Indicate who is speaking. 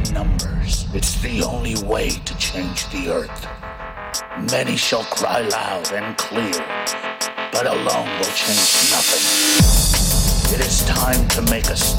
Speaker 1: numbers. It's the only way to change the earth. Many shall cry loud and clear, but alone will change nothing. It is time to make a